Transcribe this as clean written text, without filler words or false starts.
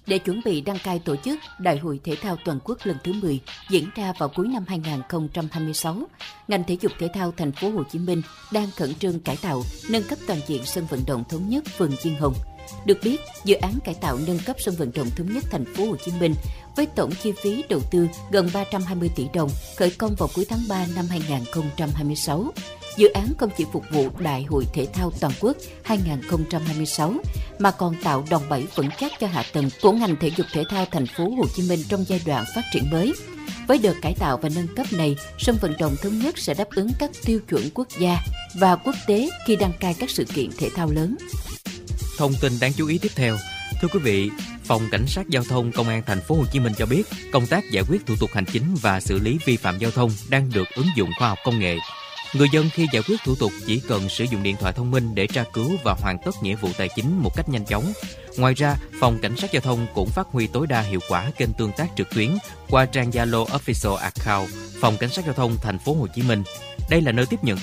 để chuẩn bị đăng cai tổ chức Đại hội Thể thao Toàn quốc lần thứ 10 diễn ra vào cuối năm 2026, ngành thể dục thể thao thành phố Hồ Chí Minh đang khẩn trương cải tạo, nâng cấp toàn diện sân vận động Thống nhất phường Diên Hồng. Được biết, dự án cải tạo nâng cấp sân vận động Thống nhất thành phố Hồ Chí Minh với tổng chi phí đầu tư gần 320 tỷ đồng khởi công vào cuối tháng 3 năm 2026. Dự án không chỉ phục vụ Đại hội Thể thao Toàn quốc 2026 mà còn tạo đòn bẩy vững chắc cho hạ tầng của ngành thể dục thể thao thành phố Hồ Chí Minh trong giai đoạn phát triển mới. Với đợt cải tạo và nâng cấp này, sân vận động Thống nhất sẽ đáp ứng các tiêu chuẩn quốc gia và quốc tế khi đăng cai các sự kiện thể thao lớn. Thông tin đáng chú ý tiếp theo. Thưa quý vị, Phòng Cảnh sát Giao thông Công an thành phố Hồ Chí Minh cho biết, công tác giải quyết thủ tục hành chính và xử lý vi phạm giao thông đang được ứng dụng khoa học công nghệ. Người dân khi giải quyết thủ tục chỉ cần sử dụng điện thoại thông minh để tra cứu và hoàn tất nghĩa vụ tài chính một cách nhanh chóng. Ngoài ra, Phòng Cảnh sát Giao thông cũng phát huy tối đa hiệu quả kênh tương tác trực tuyến qua trang Zalo Official Account Phòng Cảnh sát Giao thông thành phố Hồ Chí Minh. Đây là nơi tiếp nhận